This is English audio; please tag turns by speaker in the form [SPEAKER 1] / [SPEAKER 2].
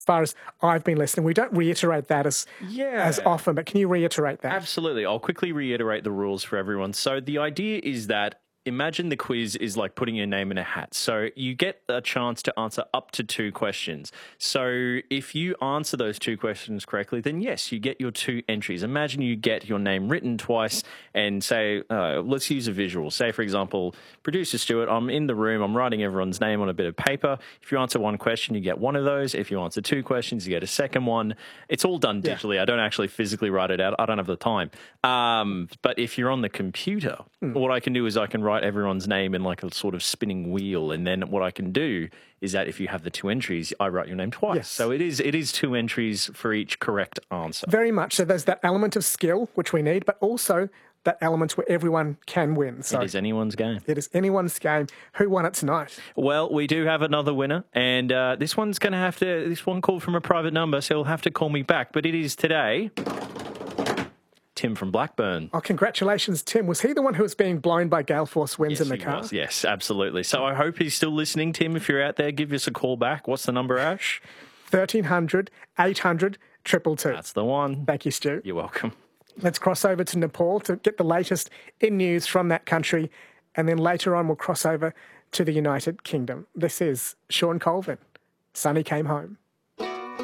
[SPEAKER 1] far as I've been listening. We don't reiterate that as often, but can you reiterate that?
[SPEAKER 2] Absolutely. I'll quickly reiterate the rules for everyone. So the idea is that imagine the quiz is like putting your name in a hat. So you get a chance to answer up to 2 questions. So if you answer those 2 questions correctly, then yes, you get your 2 entries. Imagine you get your name written twice and say, let's use a visual. Say, for example, producer Stuart, I'm in the room, I'm writing everyone's name on a bit of paper. If you answer 1 question, you get one of those. If you answer 2 questions, you get a second one. It's all done digitally. I don't actually physically write it out. I don't have the time. But if you're on the computer, what I can do is I can write everyone's name in like a sort of spinning wheel, and then what I can do is that if you have the 2 entries, I write your name twice.
[SPEAKER 1] Yes.
[SPEAKER 2] So it is 2 entries for each correct answer.
[SPEAKER 1] Very much. So there's that element of skill which we need, but also that element where everyone can win. So
[SPEAKER 2] it is anyone's game.
[SPEAKER 1] It is anyone's game. Who won it tonight?
[SPEAKER 2] Well, we do have another winner, and this one called from a private number, so he'll have to call me back. But it is today Tim from Blackburn.
[SPEAKER 1] Oh, congratulations, Tim. Was he the one who was being blown by gale force winds in the car?
[SPEAKER 2] Yes, absolutely. So I hope he's still listening. Tim, if you're out there, give us a call back. What's the number, Ash?
[SPEAKER 1] 1300 800 222.
[SPEAKER 2] That's the one.
[SPEAKER 1] Thank you, Stu.
[SPEAKER 2] You're welcome.
[SPEAKER 1] Let's cross over to Nepal to get the latest in news from that country, and then later on we'll cross over to the United Kingdom. This is Sean Colvin. Sonny Came Home.